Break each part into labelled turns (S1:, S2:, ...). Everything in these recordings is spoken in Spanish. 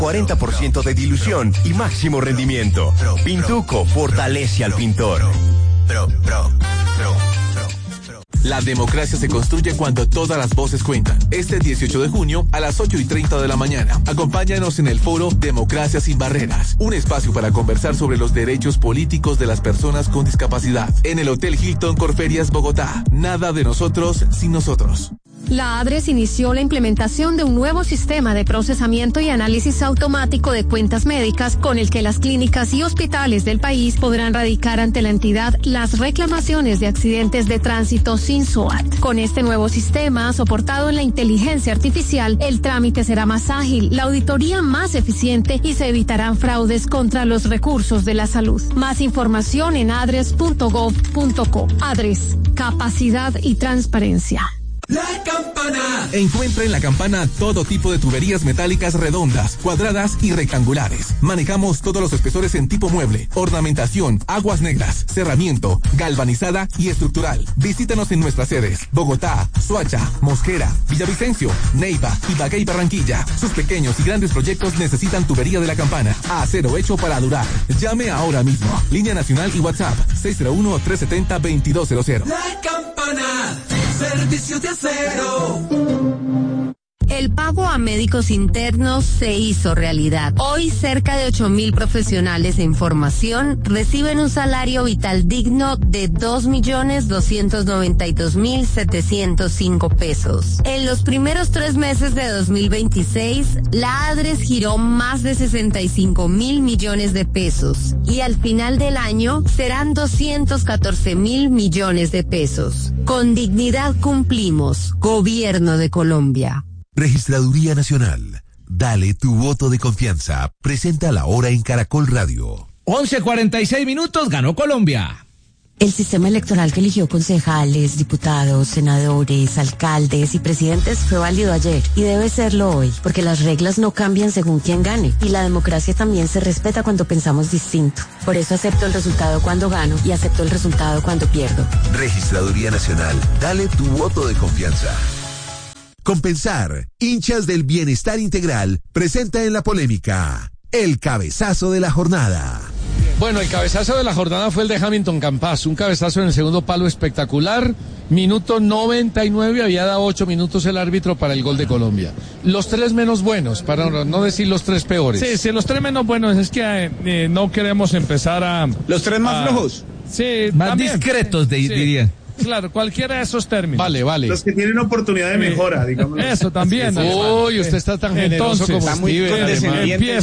S1: 40% de dilución y máximo rendimiento. Pintuco fortalece al pintor.
S2: La democracia se construye cuando todas las voces cuentan. Este 18 de junio a las 8:30 de la mañana. Acompáñanos en el foro Democracia sin Barreras. Un espacio para conversar sobre los derechos políticos de las personas con discapacidad. En el Hotel Hilton Corferias, Bogotá. Nada de nosotros sin nosotros.
S3: La ADRES inició la implementación de un nuevo sistema de procesamiento y análisis automático de cuentas médicas con el que las clínicas y hospitales del país podrán radicar ante la entidad las reclamaciones de accidentes de tránsito sin SOAT. Con este nuevo sistema, soportado en la inteligencia artificial, el trámite será más ágil, la auditoría más eficiente y se evitarán fraudes contra los recursos de la salud. Más información en adres.gov.co. ADRES, capacidad y transparencia.
S4: La Campana.
S2: Encuentra en La Campana todo tipo de tuberías metálicas redondas, cuadradas y rectangulares. Manejamos todos los espesores en tipo mueble, ornamentación, aguas negras, cerramiento, galvanizada y estructural. Visítanos en nuestras sedes: Bogotá, Soacha, Mosquera, Villavicencio, Neiva, Ibagué y Barranquilla. Sus pequeños y grandes proyectos necesitan tubería de La Campana. Acero hecho para durar. Llame ahora mismo. Línea nacional y WhatsApp 601-370-2200.
S4: La Campana. Servicio de acero.
S5: El pago a médicos internos se hizo realidad. Hoy cerca de 8.000 profesionales en formación reciben un salario vital digno de 2.292.705 pesos. En los primeros 3 meses de 2026, la ADRES giró más de 65.000 millones de pesos y al final del año serán 214.000 millones de pesos. Con dignidad cumplimos. Gobierno de Colombia.
S6: Registraduría Nacional. Dale tu voto de confianza. Presenta la hora en Caracol Radio.
S7: 11:46, ganó Colombia.
S8: El sistema electoral que eligió concejales, diputados, senadores, alcaldes y presidentes fue válido ayer y debe serlo hoy, porque las reglas no cambian según quién gane y la democracia también se respeta cuando pensamos distinto. Por eso acepto el resultado cuando gano y acepto el resultado cuando pierdo.
S6: Registraduría Nacional. Dale tu voto de confianza. Compensar, hinchas del bienestar integral, presenta en la polémica el cabezazo de la jornada.
S9: Bueno, el cabezazo de la jornada fue el de Hamilton Campas, un cabezazo en el segundo palo espectacular, minuto 99, había dado 8 minutos el árbitro para el gol de Colombia. Los 3 menos buenos, para no decir los 3 peores.
S10: Sí, los 3 menos buenos es que no queremos empezar a...
S11: ¿Los 3 más flojos?
S10: Sí,
S7: más
S10: también,
S7: discretos,
S10: sí.
S7: diría.
S10: Claro, cualquiera de esos términos.
S9: Vale.
S11: Los que tienen oportunidad de mejora, digamos.
S10: Eso también.
S9: Uy, usted está tan generoso como
S11: está muy condescendiente.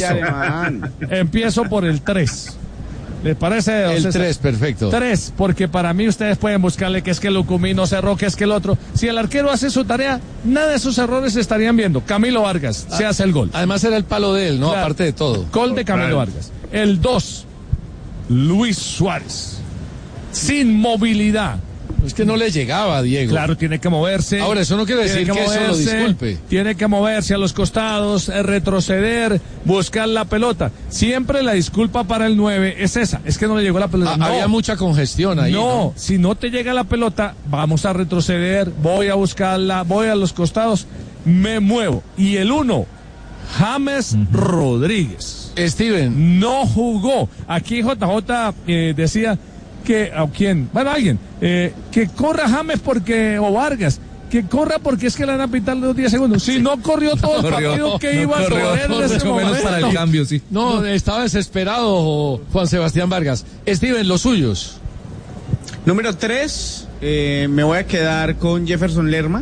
S10: Empiezo por el 3. ¿Les parece?
S9: El 3, perfecto.
S10: 3, porque para mí ustedes pueden buscarle que es que Lucumí no cerró, que es que el otro. Si el arquero hace su tarea, nada de esos errores se estarían viendo. Camilo Vargas se hace el gol.
S9: Además era el palo de él, ¿no?
S10: Claro.
S9: Aparte de todo.
S10: Gol de Camilo Vargas. El 2, Luis Suárez. Sin movilidad.
S9: Es que no le llegaba, Diego.
S10: Claro, tiene que moverse.
S9: Ahora, eso no quiere decir que eso lo disculpe.
S10: Tiene que moverse a los costados, retroceder, buscar la pelota. Siempre la disculpa para el 9 es esa, es que no le llegó la pelota.
S9: Había mucha congestión ahí.
S10: No, si no te llega la pelota, vamos a retroceder, voy a buscarla, voy a los costados, me muevo. Y el 1, James Rodríguez.
S9: Steven.
S10: No jugó. Aquí JJ decía... que ¿a quién? Bueno, alguien que corra James o Vargas, que corra porque es que le van a pitar los 10 segundos. Si no corrió todo el partido que iba a correr en ese momento.
S7: Menos para el cambio, sí.
S9: No, estaba desesperado Juan Sebastián Vargas. Steven, los suyos.
S11: Número 3, me voy a quedar con Jefferson Lerma.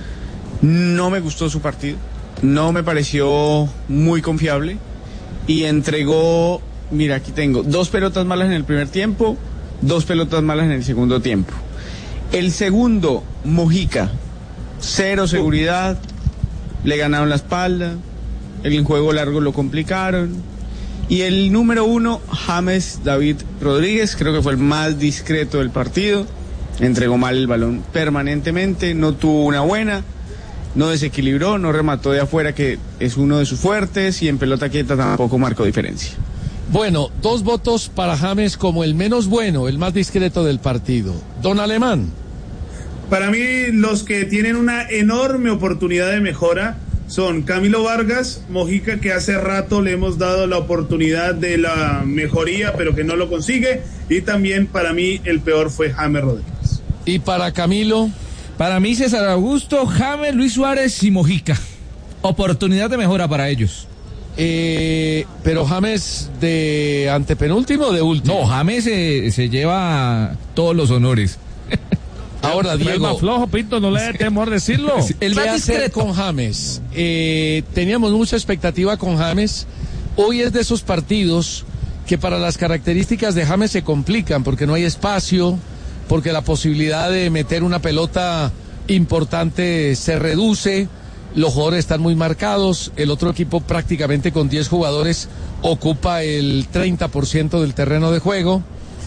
S11: No me gustó su partido, no me pareció muy confiable y entregó, mira, aquí tengo 2 pelotas malas en el primer tiempo, 2 pelotas malas en el segundo tiempo. El segundo, Mojica, 0 seguridad, le ganaron la espalda, el juego largo lo complicaron. Y el número 1, James David Rodríguez, creo que fue el más discreto del partido, entregó mal el balón permanentemente, no tuvo una buena, no desequilibró, no remató de afuera, que es uno de sus fuertes, y en pelota quieta tampoco marcó diferencia.
S9: Bueno, 2 votos para James como el menos bueno, el más discreto del partido. Don Alemán.
S12: Para mí, los que tienen una enorme oportunidad de mejora son Camilo Vargas, Mojica, que hace rato le hemos dado la oportunidad de la mejoría, pero que no lo consigue, y también para mí el peor fue James Rodríguez.
S9: ¿Y para Camilo?
S7: Para mí César Augusto, James, Luis Suárez y Mojica. Oportunidad de mejora para ellos.
S9: Pero James de antepenúltimo o de último.
S7: No, James se lleva todos los honores.
S9: Ahora, Diego.
S10: Más flojo, Pinto, no le dé temor decirlo.
S9: El va a hacer con James. Teníamos mucha expectativa con James. Hoy es de esos partidos que para las características de James se complican porque no hay espacio, porque la posibilidad de meter una pelota importante se reduce. Los jugadores están muy marcados, el otro equipo prácticamente con 10 jugadores ocupa el 30% del terreno de juego.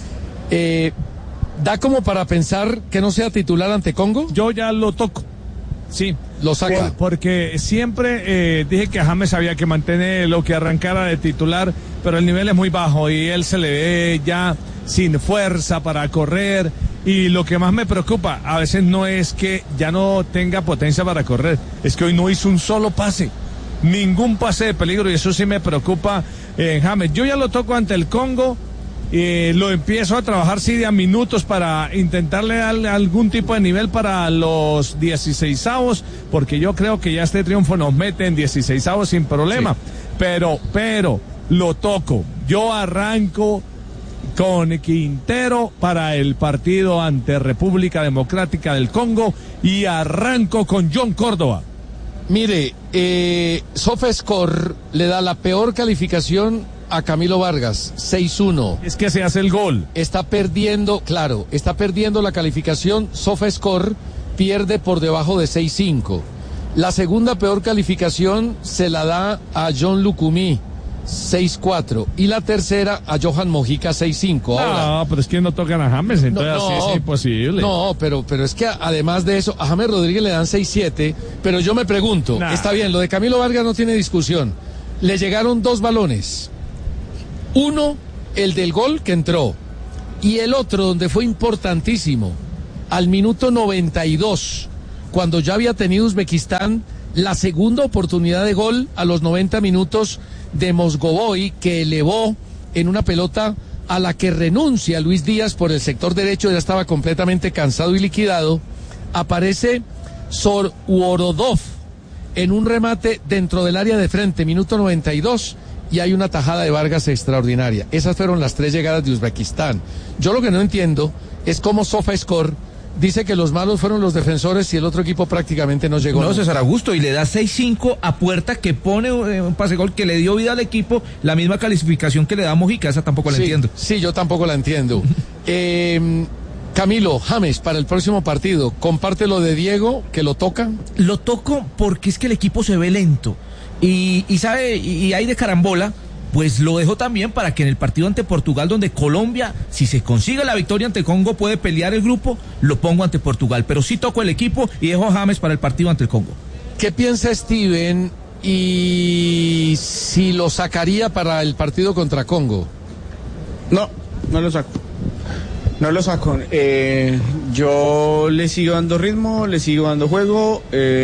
S9: ¿Da como para pensar que no sea titular ante Congo?
S10: Yo ya lo toco, sí.
S9: ¿Lo saca?
S10: Porque siempre dije que a James había que mantener lo que arrancara de titular, pero el nivel es muy bajo y él se le ve ya sin fuerza para correr. Y lo que más me preocupa a veces no es que ya no tenga potencia para correr, es que hoy no hizo un solo pase, ningún pase de peligro, y eso sí me preocupa James. Yo ya lo toco ante el Congo, lo empiezo a trabajar sí de a minutos para intentarle darle algún tipo de nivel para los 16avos, porque yo creo que ya este triunfo nos mete en 16avos sin problema, sí. Pero lo toco, yo arranco con Quintero para el partido ante República Democrática del Congo y arranco con John Córdoba.
S9: Mire, SofaScore le da la peor calificación a Camilo Vargas, 6-1.
S10: Es que se hace el gol.
S9: Está perdiendo la calificación. SofaScore pierde por debajo de 6-5. La segunda peor calificación se la da a John Lucumí, 6-4, y la tercera a Johan Mojica, 6-5.
S10: No, pero es que no tocan a James, entonces así es imposible.
S9: No, pero es que además de eso, a James Rodríguez le dan 6-7, pero yo me pregunto, está bien, lo de Camilo Vargas no tiene discusión. Le llegaron 2 balones. Uno, el del gol que entró, y el otro donde fue importantísimo, al minuto 92, cuando ya había tenido Uzbekistán la segunda oportunidad de gol a los 90 minutos de Mosgovoy, que elevó en una pelota a la que renuncia Luis Díaz por el sector derecho, ya estaba completamente cansado y liquidado. Aparece Sorworodov en un remate dentro del área de frente, minuto 92, y hay una tajada de Vargas extraordinaria. Esas fueron las 3 llegadas de Uzbekistán. Yo lo que no entiendo es cómo SofaScore dice que los malos fueron los defensores y el otro equipo prácticamente no llegó.
S7: No, César Augusto, y le da 6-5 a Puerta, que pone un pase gol que le dio vida al equipo, la misma calificación que le da Mojica. Esa tampoco la entiendo.
S9: Sí, yo tampoco la entiendo. Camilo, James, para el próximo partido, comparte lo de Diego, que lo toca.
S7: Lo toco porque es que el equipo se ve lento y sabe, y hay de carambola, pues lo dejo también para que en el partido ante Portugal, donde Colombia, si se consigue la victoria ante Congo, puede pelear el grupo, lo pongo ante Portugal, pero sí toco el equipo y dejo a James para el partido ante el Congo.
S9: ¿Qué piensa Steven y si lo sacaría para el partido contra Congo?
S11: No lo saco. No lo saco. Yo le sigo dando ritmo, le sigo dando juego.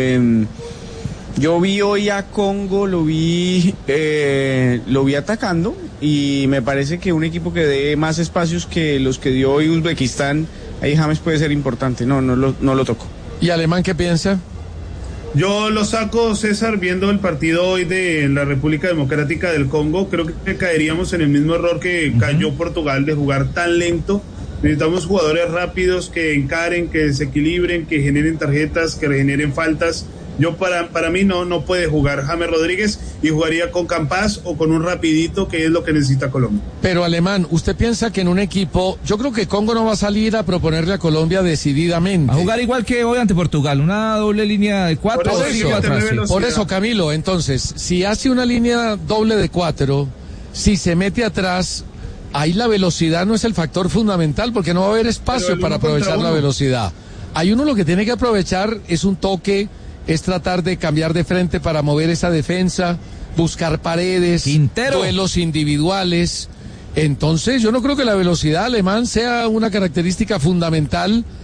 S11: Yo vi hoy a Congo, lo vi atacando, y me parece que un equipo que dé más espacios que los que dio hoy Uzbekistán, ahí James puede ser importante. No lo toco.
S9: ¿Y Alemán qué piensa?
S12: Yo lo saco, César, viendo el partido hoy de la República Democrática del Congo. Creo que caeríamos en el mismo error que cayó Portugal, de jugar tan lento. Necesitamos jugadores rápidos que encaren, que desequilibren, que generen tarjetas, que generen faltas. Yo para mí no puede jugar James Rodríguez, y jugaría con Campas o con un rapidito, que es lo que necesita Colombia.
S9: Pero Alemán, ¿usted piensa que en un equipo, yo creo que Congo no va a salir a proponerle a Colombia decididamente?
S7: A jugar igual que hoy ante Portugal, una doble línea de 4.
S9: Por eso, Camilo, entonces, si hace una línea doble de 4, si se mete atrás, ahí la velocidad no es el factor fundamental, porque no va a haber espacio para aprovechar la velocidad. Hay uno lo que tiene que aprovechar es un toque, es tratar de cambiar de frente para mover esa defensa, buscar paredes, duelos individuales. Entonces yo no creo que la velocidad, Alemán, sea una característica fundamental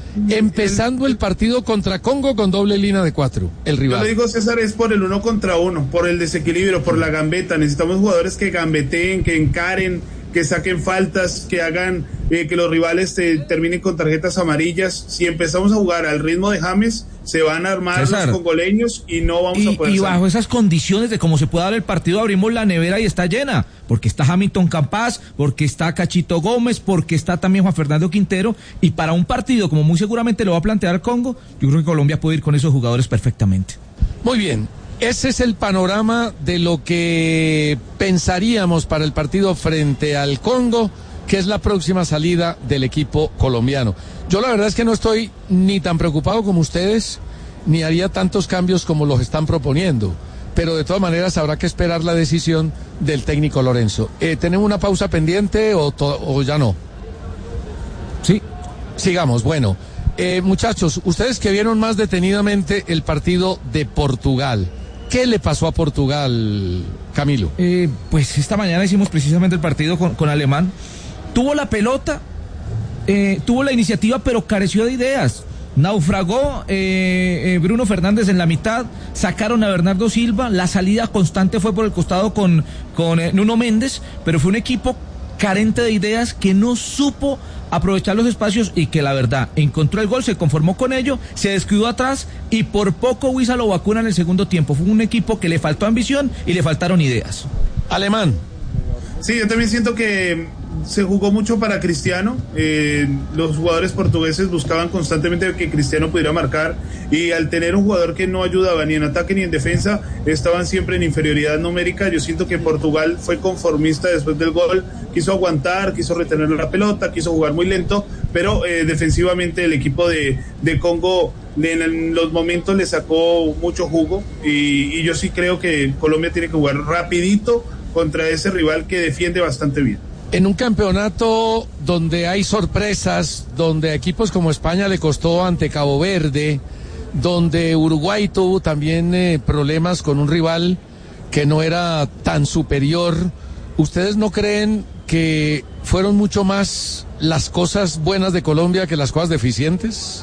S9: empezando el partido contra Congo con doble línea de 4, el rival.
S12: Yo le digo, César, es por el 1 contra 1, por el desequilibrio, por la gambeta. Necesitamos jugadores que gambeteen, que encaren, que saquen faltas, que hagan que los rivales terminen con tarjetas amarillas. Si empezamos a jugar al ritmo de James, se van a armar
S7: César,
S12: los congoleños y no vamos a poder
S7: y
S12: salir.
S7: bajo esas condiciones de cómo se puede dar el partido, abrimos la nevera y está llena, porque está Hamilton Campas, porque está Cachito Gómez, porque está también Juan Fernando Quintero, y para un partido como muy seguramente lo va a plantear Congo, yo creo que Colombia puede ir con esos jugadores perfectamente.
S9: Muy bien, ese es el panorama de lo que pensaríamos para el partido frente al Congo, que es la próxima salida del equipo colombiano. Yo la verdad es que no estoy ni tan preocupado como ustedes, ni haría tantos cambios como los están proponiendo, pero de todas maneras habrá que esperar la decisión del técnico Lorenzo. ¿Tenemos una pausa pendiente o ya no?
S7: Sí.
S9: Sigamos, bueno. Muchachos, ustedes que vieron más detenidamente el partido de Portugal, ¿qué le pasó a Portugal, Camilo?
S7: Pues esta mañana hicimos precisamente el partido con Alemán. Tuvo la pelota, tuvo la iniciativa, pero careció de ideas. Naufragó Bruno Fernández en la mitad, sacaron a Bernardo Silva, la salida constante fue por el costado con Nuno Méndez, pero fue un equipo carente de ideas que no supo aprovechar los espacios y que la verdad encontró el gol, se conformó con ello, se descuidó atrás y por poco Huiza lo vacuna en el segundo tiempo. Fue un equipo que le faltó ambición y le faltaron ideas.
S9: Alemán.
S12: Sí, yo también siento que se jugó mucho para Cristiano. Los jugadores portugueses buscaban constantemente que Cristiano pudiera marcar, y al tener un jugador que no ayudaba ni en ataque ni en defensa, estaban siempre en inferioridad numérica. Yo siento que Portugal fue conformista después del gol, quiso aguantar, quiso retener la pelota, quiso jugar muy lento, pero defensivamente el equipo de Congo en los momentos le sacó mucho jugo, y yo sí creo que Colombia tiene que jugar rapidito contra ese rival que defiende bastante bien.
S9: En un campeonato donde hay sorpresas, donde a equipos como España le costó ante Cabo Verde, donde Uruguay tuvo también problemas con un rival que no era tan superior, ¿ustedes no creen que fueron mucho más las cosas buenas de Colombia que las cosas deficientes?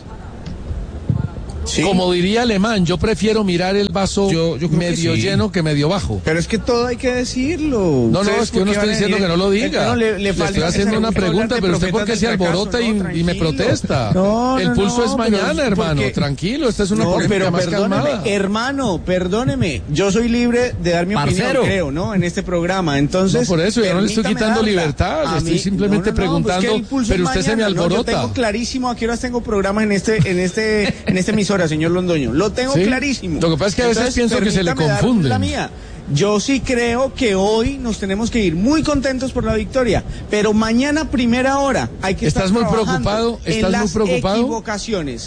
S9: Sí. Como diría Alemán, yo prefiero mirar el vaso medio lleno que medio bajo.
S11: Pero es que todo hay que decirlo.
S9: No, es que yo no estoy diciendo que no lo diga. Le estoy haciendo una pregunta, pero usted porque se alborota y me protesta. El pulso es mañana, hermano. Tranquilo, esta es una política más calmada.
S11: Hermano, perdóneme. Yo soy libre de dar mi opinión, creo, ¿no? En este programa. Entonces,
S9: no, por eso, yo no le estoy quitando libertad. Le estoy simplemente preguntando, pero usted se me alborota.
S11: Yo tengo clarísimo a qué horas tengo programas en este emisor, señor Londoño, lo tengo clarísimo.
S9: Lo que pasa es que a veces pienso que se le confunde.
S11: La mía. Yo sí creo que hoy nos tenemos que ir muy contentos por la victoria, pero mañana primera hora hay que estar trabajando en las equivocaciones.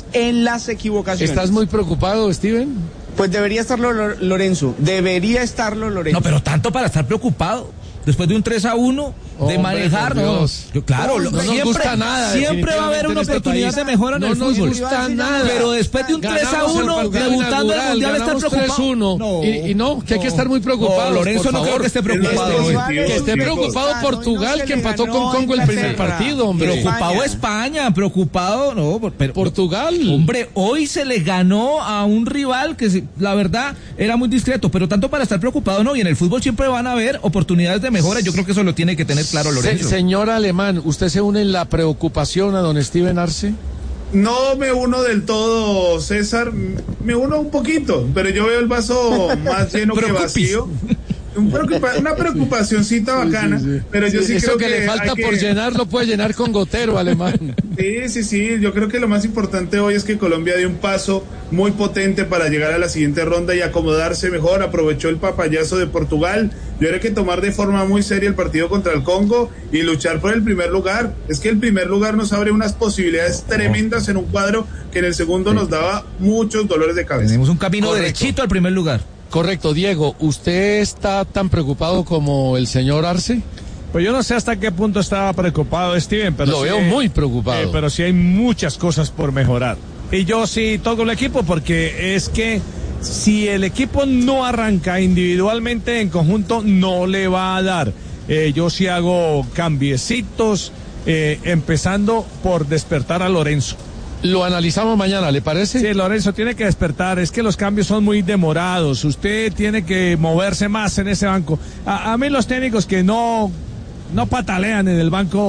S9: ¿Estás muy preocupado, Steven?
S11: Pues debería estarlo Lorenzo.
S7: No, pero tanto para estar preocupado. Después de un 3-1, de manejar, claro,
S9: no nos gusta nada.
S7: Siempre va a haber una oportunidad de mejora en el fútbol.
S9: No nos gusta nada.
S7: Pero después de un 3-1, debutando en el Mundial, estar preocupado.
S9: Y no, que hay que estar muy preocupado.
S7: Lorenzo no creo que esté preocupado.
S9: Que esté preocupado Portugal, que empató con Congo el primer partido, hombre.
S7: Preocupado España, preocupado,
S9: Portugal.
S7: Hombre, hoy se le ganó a un rival que la verdad era muy discreto, pero tanto para estar preocupado no, y en el fútbol siempre van a haber oportunidades de mejora. Yo creo que eso lo tiene que tener claro Lorenzo.
S9: Señor Alemán, ¿usted se une en la preocupación a don Steven Arce?
S12: No me uno del todo, César, me uno un poquito, pero yo veo el vaso más lleno que vacío. Una preocupacióncita bacana, pero yo sí creo
S9: que le falta por llenar, lo puede llenar con gotero, Alemán.
S12: Sí, yo creo que lo más importante hoy es que Colombia dio un paso muy potente para llegar a la siguiente ronda y acomodarse mejor, aprovechó el papayazo de Portugal. Yo creo que tomar de forma muy seria el partido contra el Congo y luchar por el primer lugar. Es que el primer lugar nos abre unas posibilidades tremendas en un cuadro que en el segundo nos daba muchos dolores de cabeza.
S7: Tenemos un camino derechito al primer lugar.
S9: Correcto, Diego, ¿usted está tan preocupado como el señor Arce?
S10: Pues yo no sé hasta qué punto estaba preocupado, Steven, pero
S9: lo veo muy preocupado.
S10: Pero sí hay muchas cosas por mejorar. Y yo sí toco el equipo porque es que si el equipo no arranca individualmente, en conjunto no le va a dar. Yo sí hago cambiecitos, empezando por despertar a Lorenzo.
S9: Lo analizamos mañana, ¿le parece?
S10: Sí, Lorenzo tiene que despertar, es que los cambios son muy demorados, usted tiene que moverse más en ese banco. A mí los técnicos que no patalean en el banco